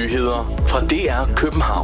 nyheder fra DR København.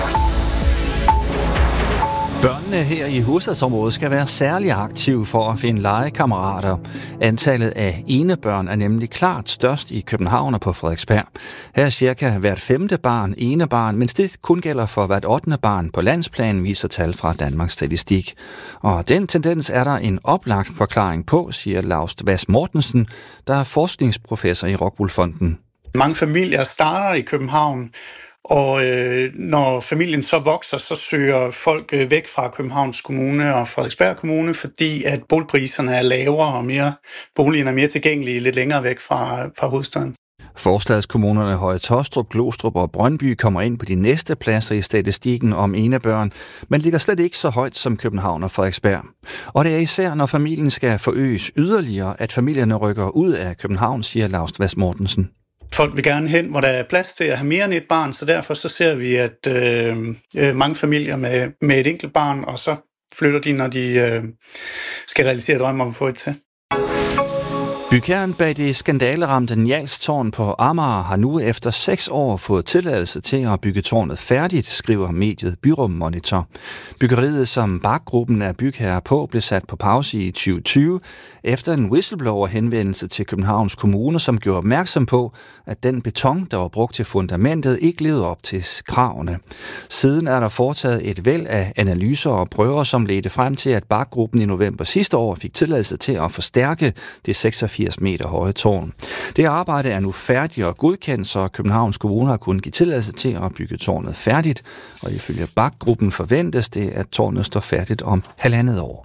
Børnene her i hovedstadsområdet skal være særlig aktive for at finde legekammerater. Antallet af enebørn er nemlig klart størst i København og på Frederiksberg. Her er cirka hvert 5. barn enebarn, mens det kun gælder for hvert 8. barn på landsplan, viser tal fra Danmarks Statistik. Og den tendens er der en oplagt forklaring på, siger Laust Vas Mortensen, der er forskningsprofessor i Rockwool Fonden. Mange familier starter i København, og når familien så vokser, så søger folk væk fra Københavns Kommune og Frederiksberg Kommune, fordi at boligpriserne er lavere og boligerne er mere tilgængelige lidt længere væk fra hovedstaden. Forstadskommunerne Høje Taastrup, Glostrup og Brøndby kommer ind på de næste pladser i statistikken om enebørn, men ligger slet ikke så højt som København og Frederiksberg. Og det er især, når familien skal forøges yderligere, at familierne rykker ud af København, siger Laust Vas Mortensen. Folk vil gerne hen, hvor der er plads til at have mere end et barn, så derfor så ser vi, at mange familier med et enkelt barn, og så flytter de, når de skal realisere drømmen om at få et til. Bygherren bag det skandaleramte Njalstårn på Amager har nu efter 6 år fået tilladelse til at bygge tårnet færdigt, skriver mediet Byrum Monitor. Byggeriet, som Bach-gruppen er bygherre på, blev sat på pause i 2020 efter en whistleblower-henvendelse til Københavns Kommune, som gjorde opmærksom på, at den beton, der var brugt til fundamentet, ikke levede op til kravene. Siden er der foretaget et væld af analyser og prøver, som ledte frem til, at Bach-gruppen i november sidste år fik tilladelse til at forstærke det 86 meter høje tårn. Det arbejde er nu færdigt og godkendt, så Københavns Kommune har kunnet give tilladelse til at bygge tårnet færdigt, og ifølge Bach-gruppen forventes det, at tårnet står færdigt om 1,5 år.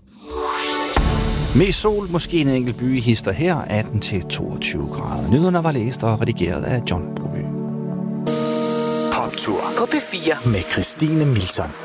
Mest sol, måske en enkelt by i hister her, 18-22 grader. Nyhederne var læst og redigeret af John Broby. Poptur på P4 med Christine Milson.